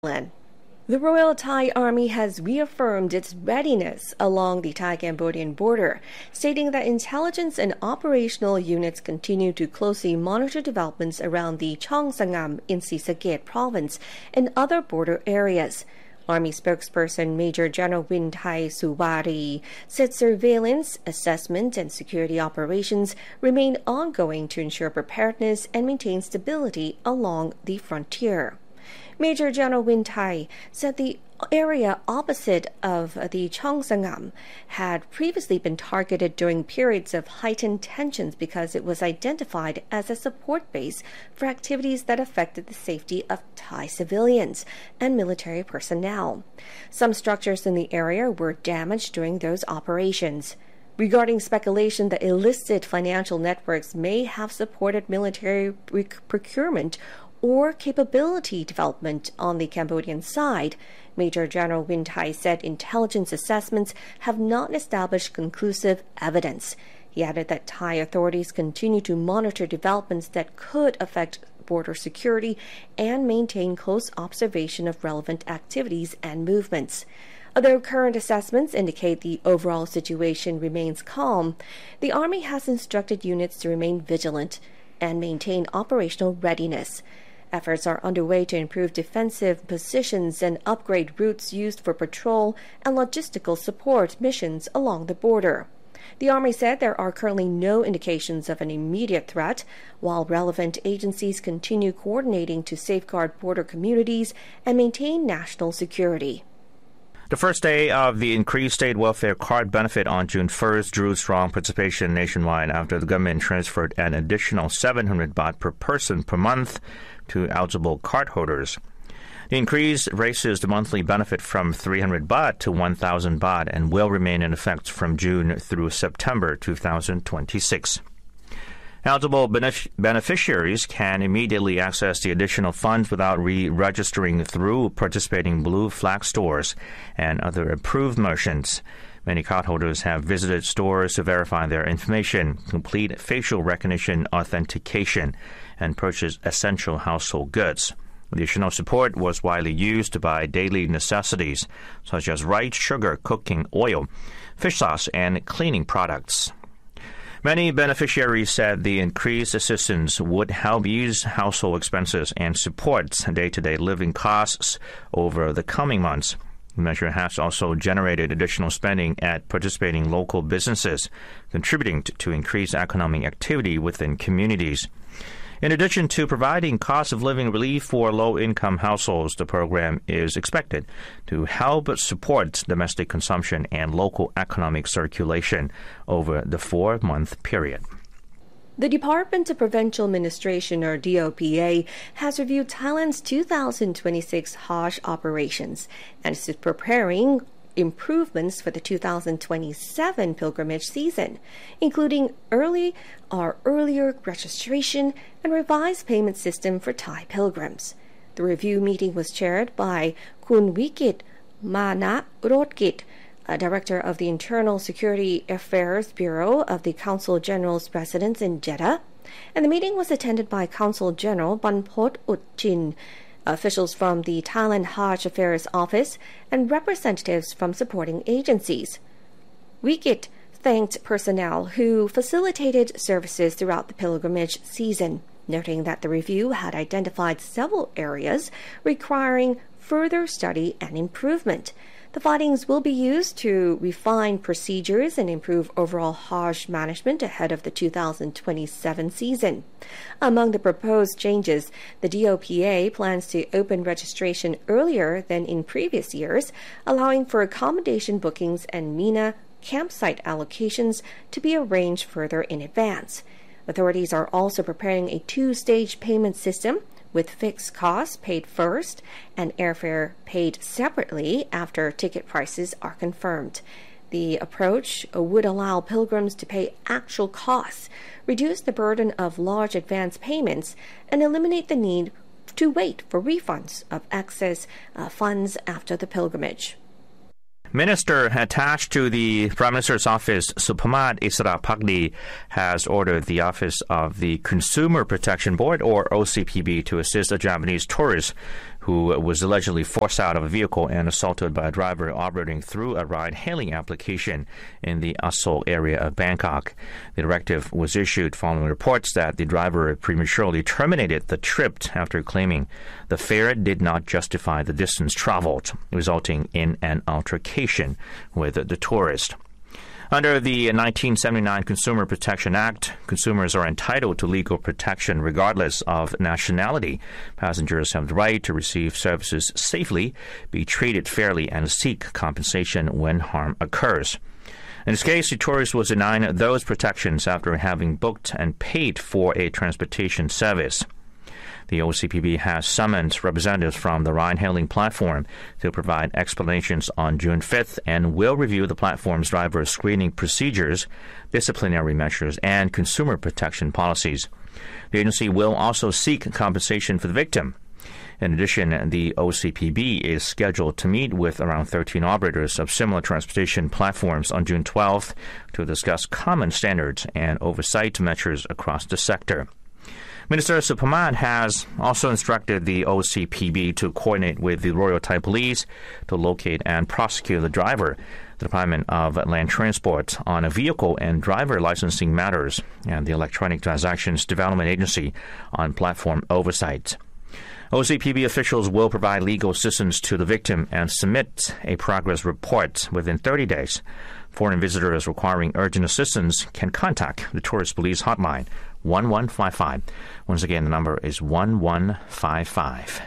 The Royal Thai Army has reaffirmed its readiness along the Thai-Cambodian border, stating that intelligence and operational units continue to closely monitor developments around the Chong Sangam in Sisaket province and other border areas. Army spokesperson Major General Win Thai Suwari said surveillance, assessment, and security operations remain ongoing to ensure preparedness and maintain stability along the frontier. Major General Win Thai said the area opposite of the Chong Sangam had previously been targeted during periods of heightened tensions because it was identified as a support base for activities that affected the safety of Thai civilians and military personnel. Some structures in the area were damaged during those operations. Regarding speculation that illicit financial networks may have supported military procurement or capability development on the Cambodian side, Major General Win Thai said intelligence assessments have not established conclusive evidence. He added that Thai authorities continue to monitor developments that could affect border security and maintain close observation of relevant activities and movements. Although current assessments indicate the overall situation remains calm, the Army has instructed units to remain vigilant and maintain operational readiness. Efforts are underway to improve defensive positions and upgrade routes used for patrol and logistical support missions along the border. The Army said there are currently no indications of an immediate threat, while relevant agencies continue coordinating to safeguard border communities and maintain national security. The first day of the increased state welfare card benefit on June 1st drew strong participation nationwide after the government transferred an additional 700 baht per person per month to eligible cardholders. The increase raises the monthly benefit from 300 baht to 1,000 baht and will remain in effect from June through September 2026. Eligible beneficiaries can immediately access the additional funds without re-registering through participating Blue Flag stores and other approved merchants. Many cardholders have visited stores to verify their information, complete facial recognition authentication, and purchase essential household goods. Additional support was widely used by daily necessities such as rice, sugar, cooking oil, fish sauce, and cleaning products. Many beneficiaries said the increased assistance would help ease household expenses and support day-to-day living costs over the coming months. The measure has also generated additional spending at participating local businesses, contributing to increased economic activity within communities. In addition to providing cost of living relief for low-income households, the program is expected to help support domestic consumption and local economic circulation over the 4-month period. The Department of Provincial Administration, or DOPA, has reviewed Thailand's 2026 Hajj operations and is preparing improvements for the 2027 pilgrimage season, including earlier registration and revised payment system for Thai pilgrims. The review meeting was chaired by Kun Wikit Mana Rodkit, Director of the Internal Security Affairs Bureau of the Council General's Residence in Jeddah, and the meeting was attended by Consul General Banpot Utchin, officials from the Thailand Hajj Affairs Office, and representatives from supporting agencies. Wikit thanked personnel who facilitated services throughout the pilgrimage season, noting that the review had identified several areas requiring further study and improvement. The findings will be used to refine procedures and improve overall Hajj management ahead of the 2027 season. Among the proposed changes, the DOPA plans to open registration earlier than in previous years, allowing for accommodation bookings and MENA campsite allocations to be arranged further in advance. Authorities are also preparing a 2-stage payment system with fixed costs paid first and airfare paid separately after ticket prices are confirmed. The approach would allow pilgrims to pay actual costs, reduce the burden of large advance payments, and eliminate the need to wait for refunds of excess funds after the pilgrimage. Minister attached to the Prime Minister's office, Supamat Isra Pakdi, has ordered the Office of the Consumer Protection Board, or OCPB, to assist a Japanese tourist who was allegedly forced out of a vehicle and assaulted by a driver operating through a ride-hailing application in the Asol area of Bangkok. The directive was issued following reports that the driver prematurely terminated the trip after claiming the fare did not justify the distance traveled, resulting in an altercation with the tourist. Under the 1979 Consumer Protection Act, consumers are entitled to legal protection regardless of nationality. Passengers have the right to receive services safely, be treated fairly, and seek compensation when harm occurs. In this case, the tourist was denied those protections after having booked and paid for a transportation service. The OCPB has summoned representatives from the ride-hailing platform to provide explanations on June 5th and will review the platform's driver screening procedures, disciplinary measures, and consumer protection policies. The agency will also seek compensation for the victim. In addition, the OCPB is scheduled to meet with around 13 operators of similar transportation platforms on June 12th to discuss common standards and oversight measures across the sector. Minister Supamat has also instructed the OCPB to coordinate with the Royal Thai Police to locate and prosecute the driver, the Department of Land Transport on a vehicle and driver licensing matters, and the Electronic Transactions Development Agency on platform oversight. OCPB officials will provide legal assistance to the victim and submit a progress report within 30 days. Foreign visitors requiring urgent assistance can contact the Tourist Police Hotline 1155. Once again, the number is 1155.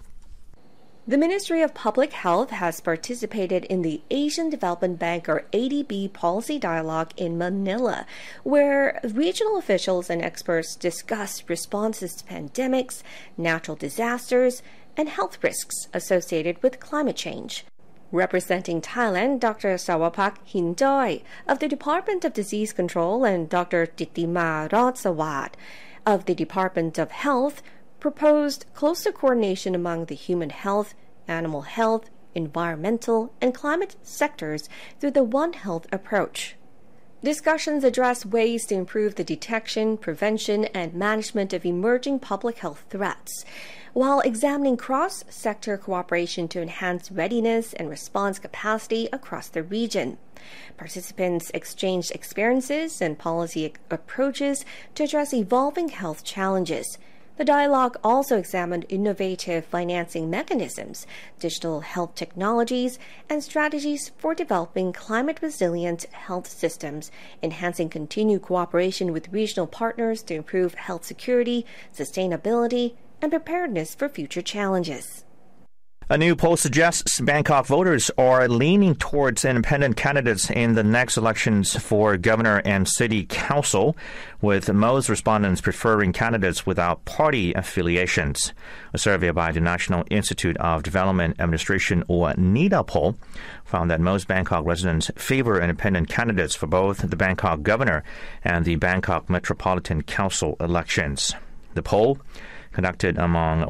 The Ministry of Public Health has participated in the Asian Development Bank or ADB policy dialogue in Manila, where regional officials and experts discussed responses to pandemics, natural disasters, and health risks associated with climate change. Representing Thailand, Dr. Sawapak Hindoy of the Department of Disease Control and Dr. Titima Rodsawat of the Department of Health proposed closer coordination among the human health, animal health, environmental, and climate sectors through the One Health approach. Discussions address ways to improve the detection, prevention, and management of emerging public health threats, while examining cross-sector cooperation to enhance readiness and response capacity across the region. Participants exchanged experiences and policy approaches to address evolving health challenges. The dialogue also examined innovative financing mechanisms, digital health technologies, and strategies for developing climate-resilient health systems, enhancing continued cooperation with regional partners to improve health security, sustainability, and preparedness for future challenges. A new poll suggests Bangkok voters are leaning towards independent candidates in the next elections for governor and city council, with most respondents preferring candidates without party affiliations. A survey by the National Institute of Development Administration, or NIDA poll, found that most Bangkok residents favor independent candidates for both the Bangkok governor and the Bangkok Metropolitan Council elections. The poll, conducted among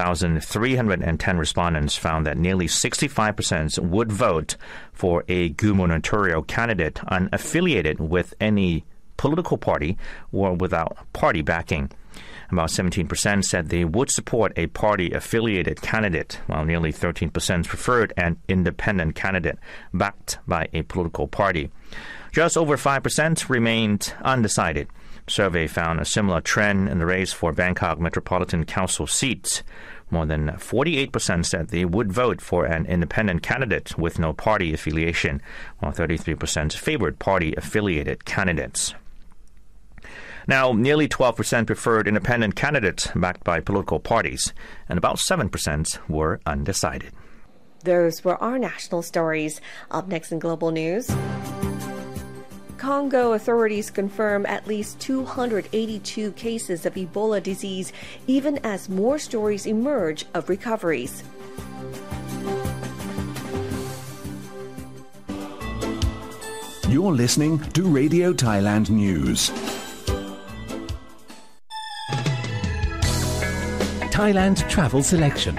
1,310 respondents, found that nearly 65% would vote for a gubernatorial candidate unaffiliated with any political party or without party backing. About 17% said they would support a party-affiliated candidate, while nearly 13% preferred an independent candidate backed by a political party. Just over 5% remained undecided. The survey found a similar trend in the race for Bangkok Metropolitan Council seats. More than 48% said they would vote for an independent candidate with no party affiliation, while 33% favored party-affiliated candidates. Now, nearly 12% preferred independent candidates backed by political parties, and about 7% were undecided. Those were our national stories. Up next in Global News, Congo authorities confirm at least 282 cases of Ebola disease, even as more stories emerge of recoveries. You're listening to Radio Thailand News. Thailand Travel Selection.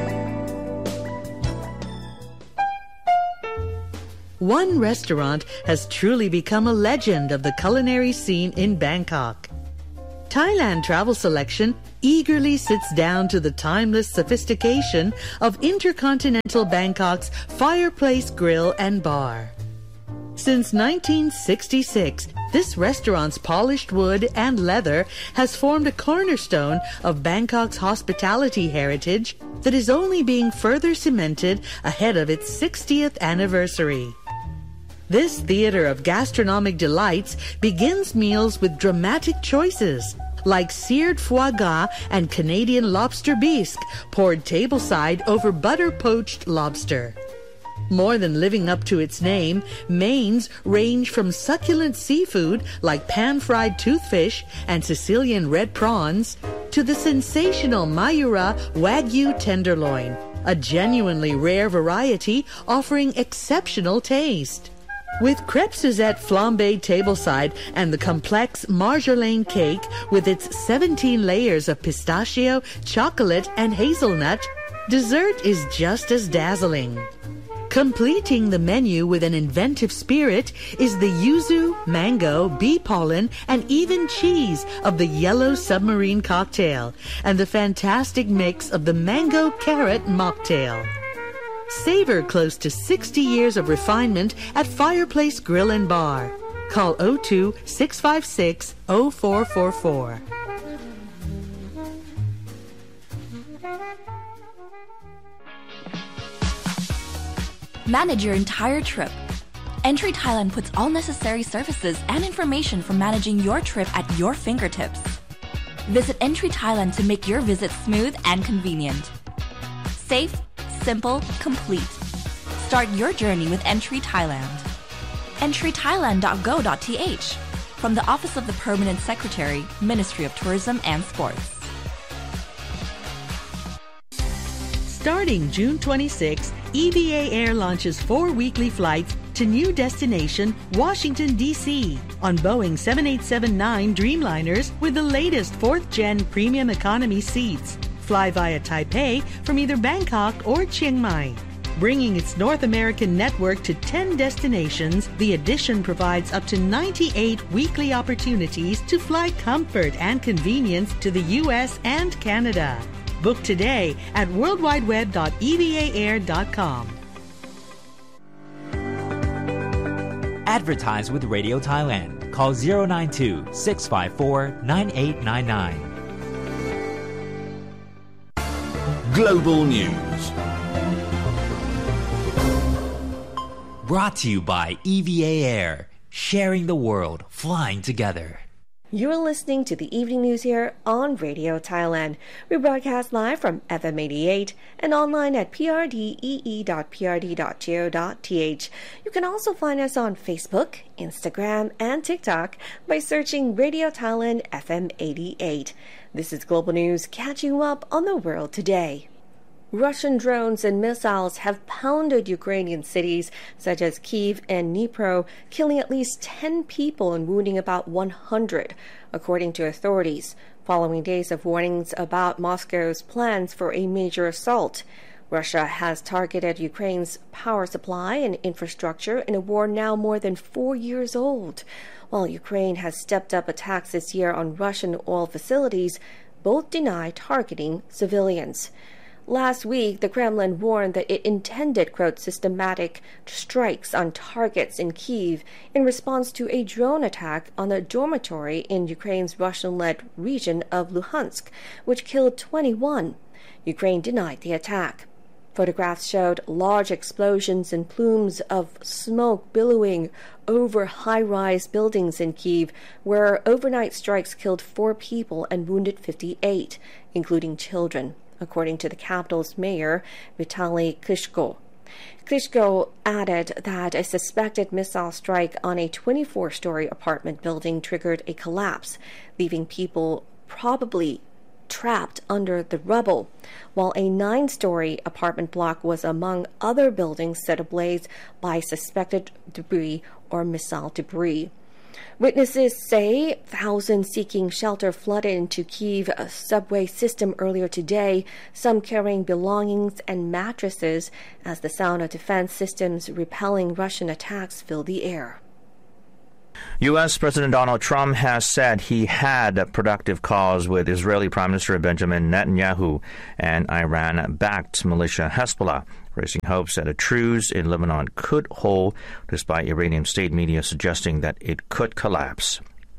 One restaurant has truly become a legend of the culinary scene in Bangkok. Thailand Travel Selection eagerly sits down to the timeless sophistication of Intercontinental Bangkok's Fireplace Grill and Bar. Since 1966, this restaurant's polished wood and leather has formed a cornerstone of Bangkok's hospitality heritage that is only being further cemented ahead of its 60th anniversary. This theater of gastronomic delights begins meals with dramatic choices, like seared foie gras and Canadian lobster bisque poured tableside over butter-poached lobster. More than living up to its name, mains range from succulent seafood like pan-fried toothfish and Sicilian red prawns to the sensational Mayura Wagyu tenderloin, a genuinely rare variety offering exceptional taste. With crêpe Suzette flambéed tableside and the complex marjolaine cake with its 17 layers of pistachio, chocolate, and hazelnut, dessert is just as dazzling. Completing the menu with an inventive spirit is the yuzu, mango, bee pollen, and even cheese of the yellow submarine cocktail and the fantastic mix of the mango carrot mocktail. Savor close to 60 years of refinement at Fireplace Grill and Bar. Call 02-656-0444. Manage your entire trip. Entry Thailand puts all necessary services and information for managing your trip at your fingertips. Visit Entry Thailand to make your visit smooth and convenient. Safe, simple, complete. Start your journey with Entry Thailand. entrythailand.go.th from the Office of the Permanent Secretary, Ministry of Tourism and Sports. Starting June 26, EVA Air launches 4 weekly flights to new destination, Washington, D.C. on Boeing 7879 Dreamliners with the latest 4th-gen premium economy seats. Fly via Taipei from either Bangkok or Chiang Mai. Bringing its North American network to 10 destinations, the addition provides up to 98 weekly opportunities to fly comfort and convenience to the U.S. and Canada. Book today at worldwideweb.evaair.com. Advertise with Radio Thailand. Call 092-654-9899. Global News. Brought to you by EVA Air. Sharing the world, flying together. You're listening to the evening news here on Radio Thailand. We broadcast live from FM 88 and online at prdee.prd.go.th. You can also find us on Facebook, Instagram, and TikTok by searching Radio Thailand FM 88. This is Global News, catching you up on the world today. Russian drones and missiles have pounded Ukrainian cities such as Kyiv and Dnipro, killing at least 10 people and wounding about 100, according to authorities, following days of warnings about Moscow's plans for a major assault. Russia has targeted Ukraine's power supply and infrastructure in a war now more than 4 years old. While Ukraine has stepped up attacks this year on Russian oil facilities, both deny targeting civilians. Last week, the Kremlin warned that it intended, quote, systematic strikes on targets in Kyiv in response to a drone attack on a dormitory in Ukraine's Russian-led region of Luhansk, which killed 21. Ukraine denied the attack. Photographs showed large explosions and plumes of smoke billowing over high-rise buildings in Kyiv, where overnight strikes killed 4 people and wounded 58, including children, according to the capital's mayor, Vitaly Klitschko. Klitschko added that a suspected missile strike on a 24-story apartment building triggered a collapse, leaving people probably trapped under the rubble, while a 9-story apartment block was among other buildings set ablaze by suspected debris or missile debris. Witnesses say thousands seeking shelter flooded into Kyiv subway system earlier today, some carrying belongings and mattresses, as the sound of defense systems repelling Russian attacks filled the air. U.S. President Donald Trump has said he had productive calls with Israeli Prime Minister Benjamin Netanyahu and Iran-backed militia Hezbollah, raising hopes that a truce in Lebanon could hold, despite Iranian state media suggesting that it could collapse.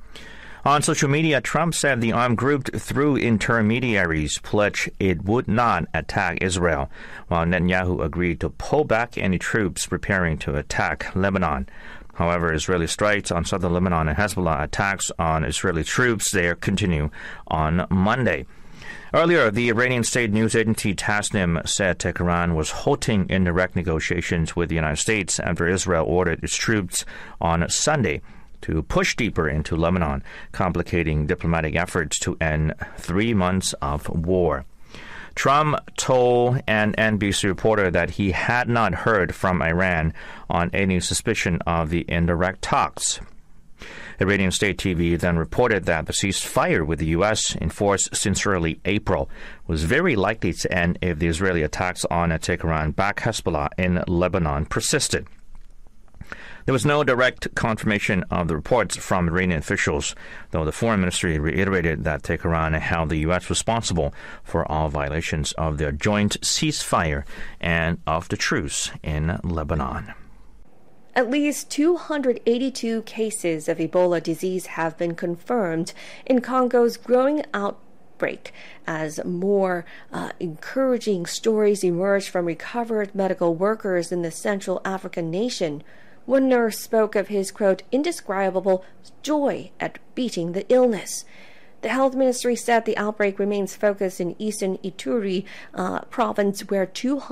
On social media, Trump said the armed group, through intermediaries, pledged it would not attack Israel, while Netanyahu agreed to pull back any troops preparing to attack Lebanon. However, Israeli strikes on southern Lebanon and Hezbollah attacks on Israeli troops there continue on Monday. Earlier, the Iranian state news agency Tasnim said Tehran was halting indirect negotiations with the United States after Israel ordered its troops on Sunday to push deeper into Lebanon, complicating diplomatic efforts to end 3 months of war. Trump told an NBC reporter that he had not heard from Iran on any suspicion of the indirect talks. Iranian state TV then reported that the ceasefire with the U.S., in force since early April, was very likely to end if the Israeli attacks on Tehran-backed Hezbollah in Lebanon persisted. There was no direct confirmation of the reports from Iranian officials, though the foreign ministry reiterated that Tehran held the U.S. responsible for all violations of their joint ceasefire and of the truce in Lebanon. At least 282 cases of Ebola disease have been confirmed in Congo's growing outbreak as more encouraging stories emerge from recovered medical workers in the Central African nation. One nurse spoke of his, quote, indescribable joy at beating the illness. The health ministry said the outbreak remains focused in eastern Ituri province, where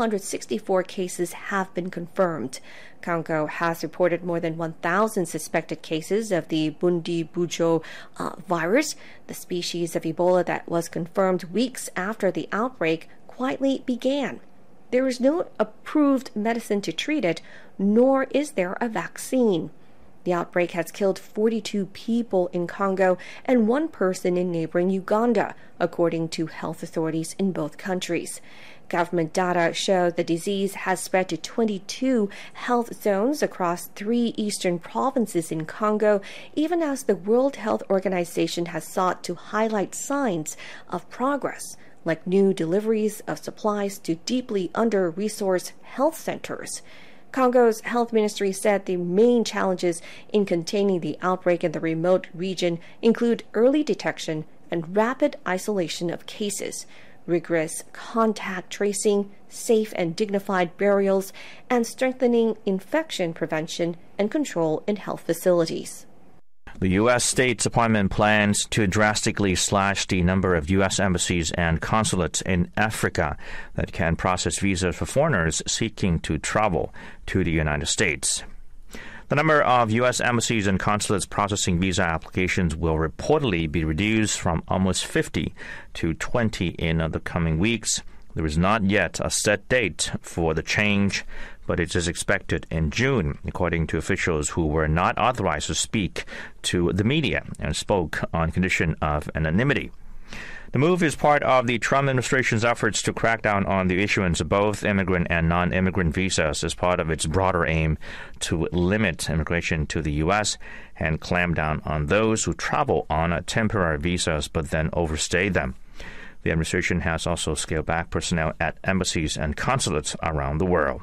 264 cases have been confirmed. Congo has reported more than 1,000 suspected cases of the Bundibugyo virus, the species of Ebola that was confirmed weeks after the outbreak quietly began. There is no approved medicine to treat it, nor is there a vaccine. The outbreak has killed 42 people in Congo and 1 person in neighboring Uganda, according to health authorities in both countries. Government data show the disease has spread to 22 health zones across 3 eastern provinces in Congo, even as the World Health Organization has sought to highlight signs of progress, like new deliveries of supplies to deeply under-resourced health centers. Congo's health ministry said the main challenges in containing the outbreak in the remote region include early detection and rapid isolation of cases, rigorous contact tracing, safe and dignified burials, and strengthening infection prevention and control in health facilities. The U.S. State Department plans to drastically slash the number of U.S. embassies and consulates in Africa that can process visas for foreigners seeking to travel to the United States. The number of U.S. embassies and consulates processing visa applications will reportedly be reduced from almost 50 to 20 in the coming weeks. There is not yet a set date for the change, but it is expected in June, according to officials who were not authorized to speak to the media and spoke on condition of anonymity. The move is part of the Trump administration's efforts to crack down on the issuance of both immigrant and non-immigrant visas as part of its broader aim to limit immigration to the U.S. and clamp down on those who travel on temporary visas but then overstay them. The administration has also scaled back personnel at embassies and consulates around the world.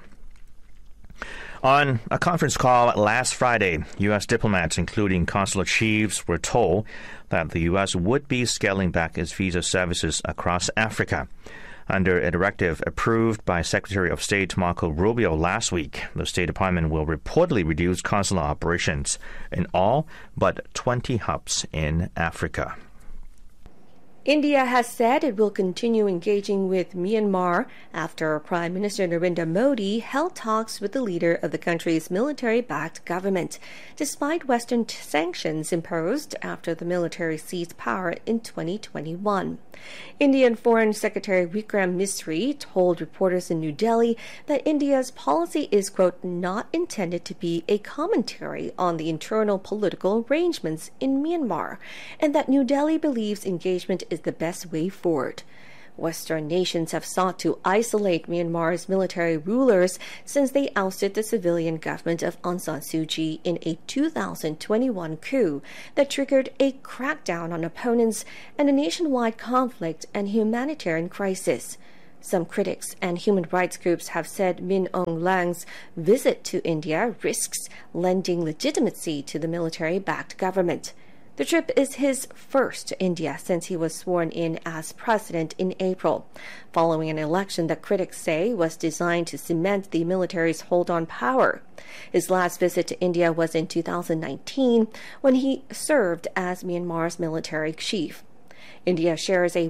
On a conference call last Friday, U.S. diplomats, including consulate chiefs, were told that the U.S. would be scaling back its visa services across Africa. Under a directive approved by Secretary of State Marco Rubio last week, the State Department will reportedly reduce consular operations in all but 20 hubs in Africa. India has said it will continue engaging with Myanmar after Prime Minister Narendra Modi held talks with the leader of the country's military-backed government, despite Western sanctions imposed after the military seized power in 2021. Indian Foreign Secretary Vikram Misri told reporters in New Delhi that India's policy is, quote, not intended to be a commentary on the internal political arrangements in Myanmar, and that New Delhi believes engagement is the best way forward. Western nations have sought to isolate Myanmar's military rulers since they ousted the civilian government of Aung San Suu Kyi in a 2021 coup that triggered a crackdown on opponents and a nationwide conflict and humanitarian crisis. Some critics and human rights groups have said Min Aung Hlaing's visit to India risks lending legitimacy to the military-backed government. The trip is his first to India since he was sworn in as president in April, following an election that critics say was designed to cement the military's hold on power. His last visit to India was in 2019 when he served as Myanmar's military chief. India shares a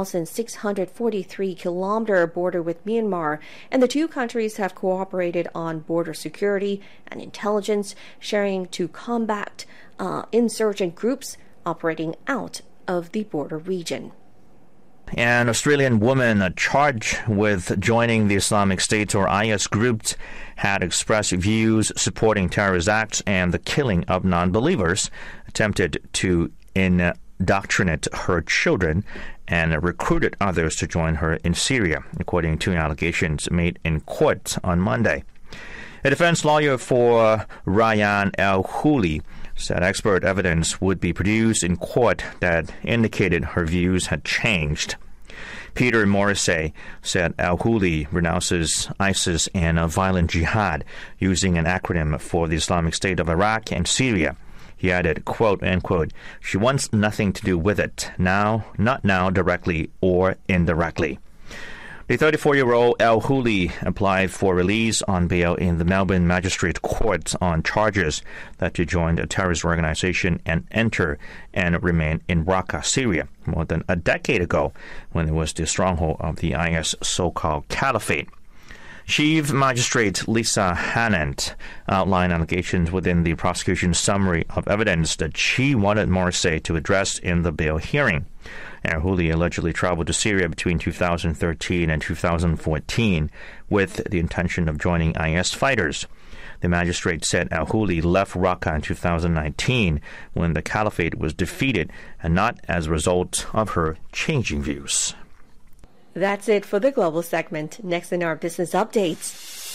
1,643-kilometer border with Myanmar, and the two countries have cooperated on border security and intelligence sharing to combat insurgent groups operating out of the border region. An Australian woman charged with joining the Islamic State or IS group had expressed views supporting terrorist acts and the killing of non-believers, attempted to indoctrinate her children, and recruited others to join her in Syria, according to allegations made in court on Monday. A defense lawyer for Rayyan Al-Huli said expert evidence would be produced in court that indicated her views had changed. Peter Morrissey said Al-Huli renounces ISIS and violent jihad using an acronym for the Islamic State of Iraq and Syria. He added, quote, unquote, "She wants nothing to do with it now, not now directly or indirectly." The 34-year-old Al-Huli applied for release on bail in the Melbourne Magistrate Court on charges that she joined a terrorist organization and enter and remain in Raqqa, Syria, more than a decade ago when it was the stronghold of the IS so-called caliphate. Chief Magistrate Lisa Hannant outlined allegations within the prosecution's summary of evidence that she wanted Morrissey to address in the bail hearing. Al-Huli allegedly traveled to Syria between 2013 and 2014 with the intention of joining IS fighters. The magistrate said Al-Huli left Raqqa in 2019 when the caliphate was defeated and not as a result of her changing views. That's it for the global segment. Next in our business updates.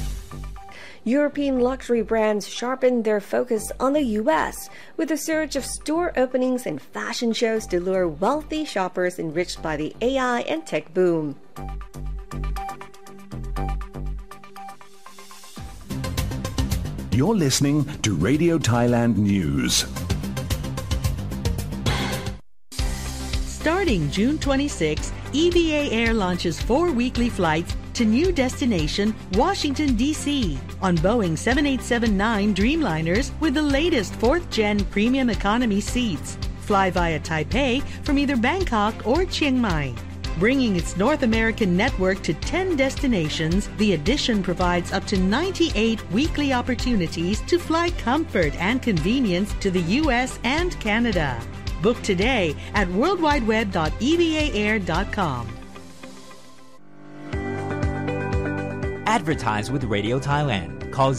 European luxury brands sharpened their focus on the U.S. with a surge of store openings and fashion shows to lure wealthy shoppers enriched by the AI and tech boom. You're listening to Radio Thailand News. Starting June 26, EVA Air launches 4 weekly flights to new destination, Washington, D.C. on Boeing 7879 Dreamliners with the latest 4th-gen premium economy seats. Fly via Taipei from either Bangkok or Chiang Mai. Bringing its North American network to 10 destinations, the addition provides up to 98 weekly opportunities to fly comfort and convenience to the U.S. and Canada. Book today at worldwideweb.evaair.com. Advertise with Radio Thailand. Call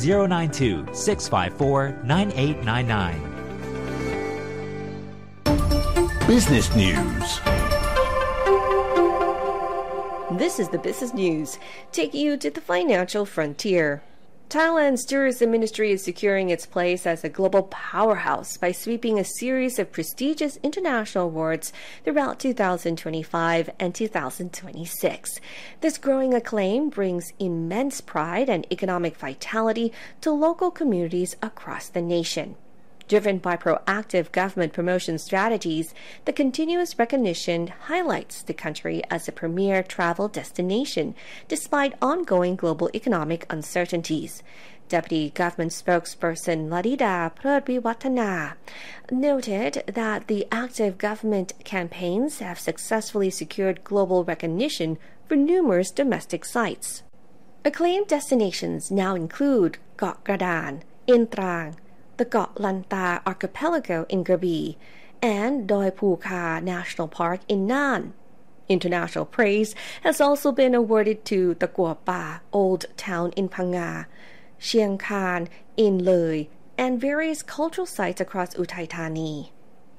092-654-9899. Business News. This is the business news, taking you to the financial frontier. Thailand's tourism ministry is securing its place as a global powerhouse by sweeping a series of prestigious international awards throughout 2025 and 2026. This growing acclaim brings immense pride and economic vitality to local communities across the nation. Driven by proactive government promotion strategies, the continuous recognition highlights the country as a premier travel destination despite ongoing global economic uncertainties. Deputy Government Spokesperson Ladida Pradviwatana noted that the active government campaigns have successfully secured global recognition for numerous domestic sites. Acclaimed destinations now include Got Kradan, Intrang, the Got Lanta Archipelago in Krabi, and Doi Phu National Park in Nan. International praise has also been awarded to the Gua Pa Old Town in Phang Nga, Chiang Khan in Loi, and various cultural sites across Uthai Thani.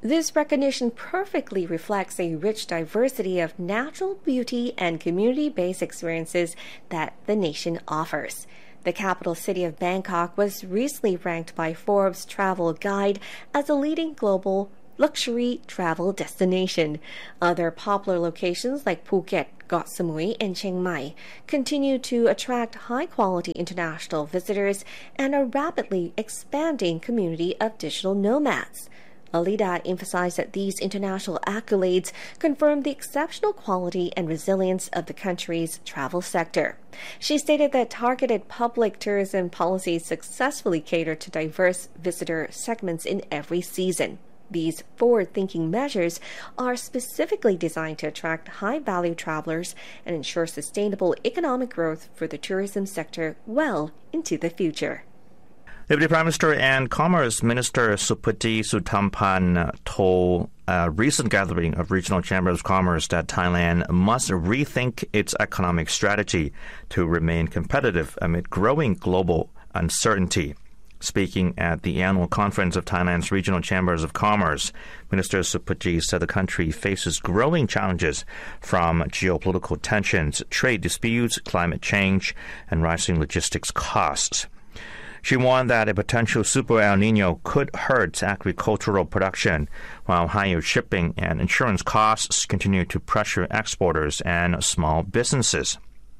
This recognition perfectly reflects a rich diversity of natural beauty and community-based experiences that the nation offers. The capital city of Bangkok was recently ranked by Forbes Travel Guide as a leading global luxury travel destination. Other popular locations like Phuket, Koh Samui, and Chiang Mai continue to attract high-quality international visitors and a rapidly expanding community of digital nomads. Alida emphasized that these international accolades confirm the exceptional quality and resilience of the country's travel sector. She stated that targeted public tourism policies successfully cater to diverse visitor segments in every season. These forward-thinking measures are specifically designed to attract high-value travelers and ensure sustainable economic growth for the tourism sector well into the future. Deputy Prime Minister and Commerce Minister Supati Suthampan told a recent gathering of regional chambers of commerce that Thailand must rethink its economic strategy to remain competitive amid growing global uncertainty. Speaking at the annual conference of Thailand's regional chambers of commerce, Minister Supati said the country faces growing challenges from geopolitical tensions, trade disputes, climate change, and rising logistics costs. She warned that a potential super El Nino could hurt agricultural production, while higher shipping and insurance costs continue to pressure exporters and small businesses.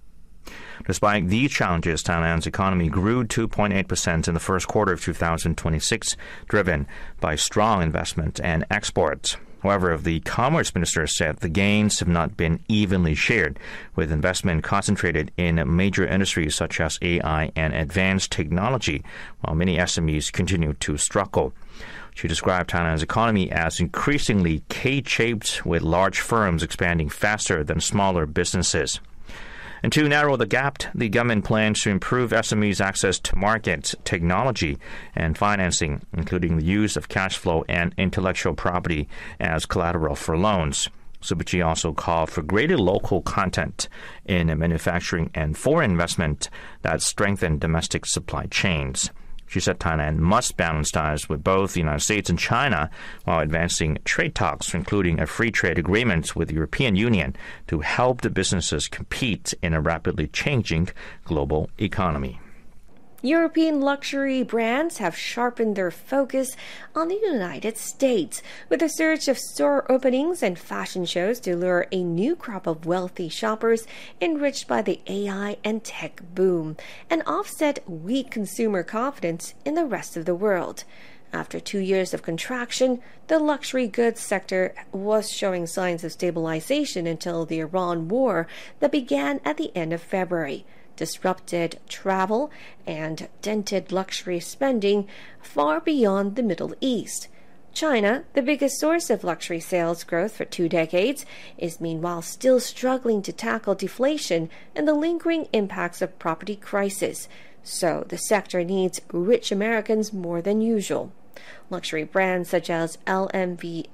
Despite these challenges, Thailand's economy grew 2.8% in the first quarter of 2026, driven by strong investment and exports. However, the Commerce Minister said the gains have not been evenly shared, with investment concentrated in major industries such as AI and advanced technology, while many SMEs continue to struggle. She described Thailand's economy as increasingly K-shaped, with large firms expanding faster than smaller businesses. And to narrow the gap, the government plans to improve SMEs' access to markets, technology, and financing, including the use of cash flow and intellectual property as collateral for loans. Supati also called for greater local content in manufacturing and foreign investment that strengthen domestic supply chains. She said Thailand must balance ties with both the United States and China while advancing trade talks, including a free trade agreement with the European Union, to help the businesses compete in a rapidly changing global economy. European luxury brands have sharpened their focus on the United States, with a surge of store openings and fashion shows to lure a new crop of wealthy shoppers enriched by the AI and tech boom, and offset weak consumer confidence in the rest of the world. After 2 years of contraction, the luxury goods sector was showing signs of stabilization until the Iran war that began at the end of February disrupted travel and dented luxury spending far beyond the Middle East. China, the biggest source of luxury sales growth for 2 decades, is meanwhile still struggling to tackle deflation and the lingering impacts of property crisis. So the sector needs rich Americans more than usual. Luxury brands such as LVMH,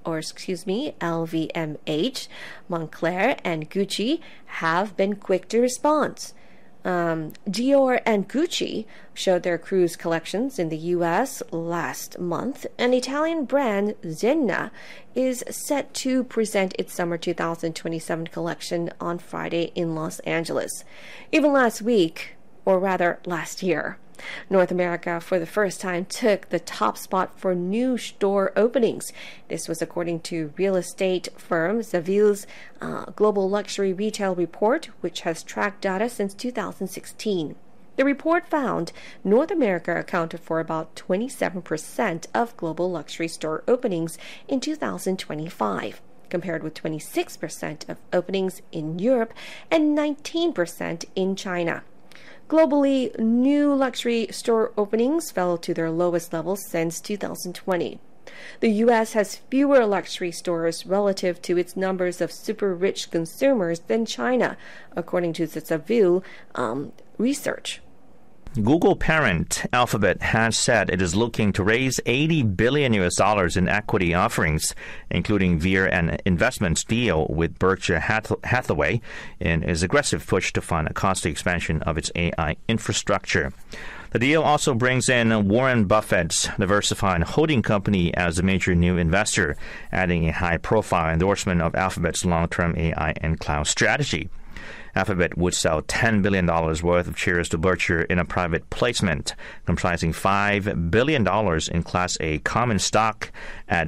Moncler, and Gucci have been quick to respond. Dior and Gucci showed their cruise collections in the U.S. last month, and Italian brand Zegna is set to present its summer 2027 collection on Friday in Los Angeles. Even last week, or rather last year, North America for the first time took the top spot for new store openings. This was according to real estate firm Zaville's Global Luxury Retail Report, which has tracked data since 2016. The report found North America accounted for about 27% of global luxury store openings in 2025, compared with 26% of openings in Europe and 19% in China. Globally, new luxury store openings fell to their lowest levels since 2020. The U.S. has fewer luxury stores relative to its numbers of super-rich consumers than China, according to the Zaville research. Google parent Alphabet has said it is looking to raise $80 billion in equity offerings, including via an investment deal with Berkshire Hathaway, in its aggressive push to fund a costly expansion of its AI infrastructure. The deal also brings in Warren Buffett's diversified holding company as a major new investor, adding a high-profile endorsement of Alphabet's long-term AI and cloud strategy. Alphabet would sell $10 billion worth of shares to Berkshire in a private placement, comprising $5 billion in Class A common stock at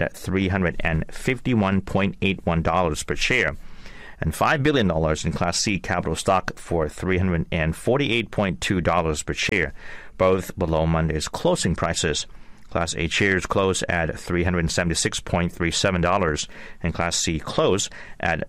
$351.81 per share, and $5 billion in Class C capital stock for $348.2 per share, both below Monday's closing prices. Class A shares close at $376.37, and Class C close at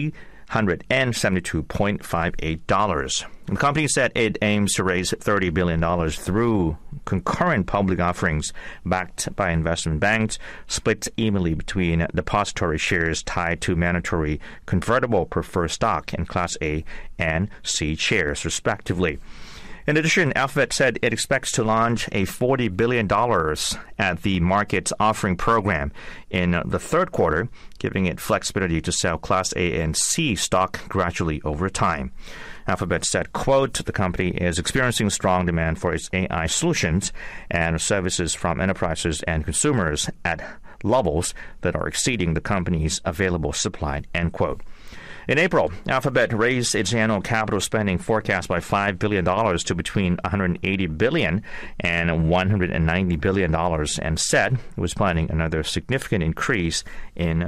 $372.58. The company said it aims to raise $30 billion through concurrent public offerings backed by investment banks, split evenly between depository shares tied to mandatory convertible preferred stock and Class A and C shares, respectively. In addition, Alphabet said it expects to launch a $40 billion at the market's offering program in the third quarter, giving it flexibility to sell Class A and C stock gradually over time. Alphabet said, quote, the company is experiencing strong demand for its AI solutions and services from enterprises and consumers at levels that are exceeding the company's available supply, end quote. In April, Alphabet raised its annual capital spending forecast by $5 billion to between $180 billion and $190 billion and said it was planning another significant increase in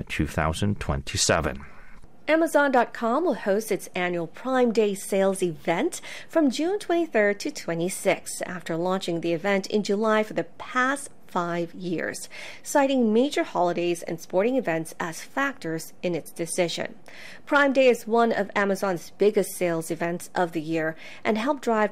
2027. Amazon.com will host its annual Prime Day sales event from June 23rd to 26th after launching the event in July for the past 5 years, citing major holidays and sporting events as factors in its decision. Prime Day is one of Amazon's biggest sales events of the year and helped drive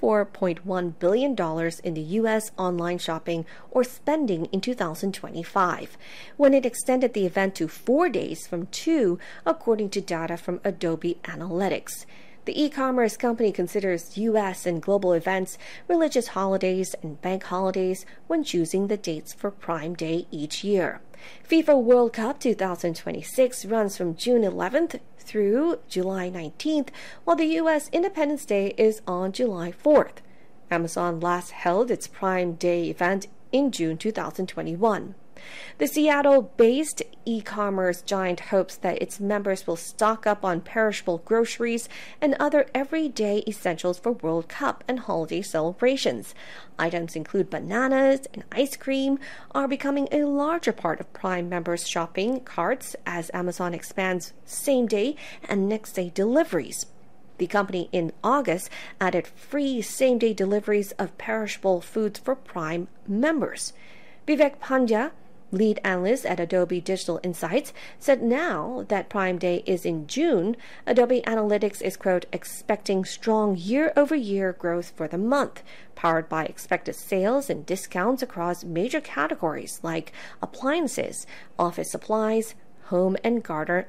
$24.1 billion in the U.S. online shopping or spending in 2025, when it extended the event to 4 days from 2, according to data from Adobe Analytics. The e-commerce company considers U.S. and global events, religious holidays, and bank holidays when choosing the dates for Prime Day each year. FIFA World Cup 2026 runs from June 11th through July 19th, while the U.S. Independence Day is on July 4th. Amazon last held its Prime Day event in June 2021. The Seattle-based e-commerce giant hopes that its members will stock up on perishable groceries and other everyday essentials for World Cup and holiday celebrations. Items include bananas and ice cream are becoming a larger part of Prime members' shopping carts as Amazon expands same-day and next-day deliveries. The company in August added free same-day deliveries of perishable foods for Prime members. Vivek Pandya, lead analyst at Adobe Digital Insights, said now that Prime Day is in June, Adobe Analytics is, quote, expecting strong year-over-year growth for the month, powered by expected sales and discounts across major categories like appliances, office supplies, home and garden,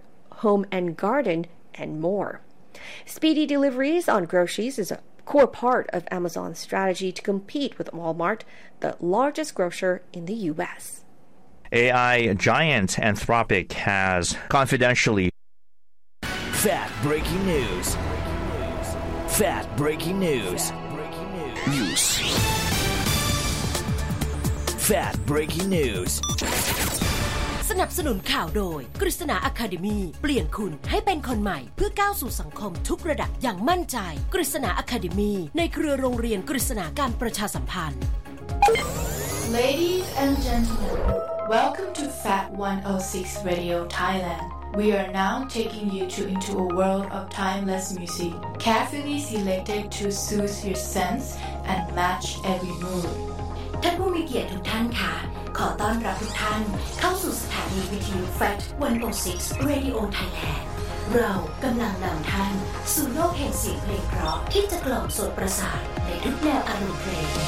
and more. Speedy deliveries on groceries is a core part of Amazon's strategy to compete with Walmart, the largest grocer in the U.S. AI giant Anthropic has confidentially. Fat breaking news. Fat breaking news. News. Fat breaking news. สนับสนุนข่าวโดยกฤษณา Academy เปลี่ยนคุณให้เป็นคนใหม่เพื่อก้าวสู่สังคมทุกระดับอย่างมั่นใจกฤษณา Academy ในเครือโรงเรียนกฤษณาการประชาสัมพันธ์ Ladies and gentlemen, welcome to Fat 106 Radio Thailand. We are now taking you into a world of timeless music, carefully selected to suit your sense and match every mood. ท่านผู้มีเกียรติทุกท่านค่ะขอต้อนรับทุกท่านเข้าสู่สถานีวิทยุ Fat 106 Radio Thailand เรากำลังนำท่านสู่โลกแห่งเสียงเพลงเพราะที่จะกล่อมโสตประสาทในทุกแนวอารมณ์เพลง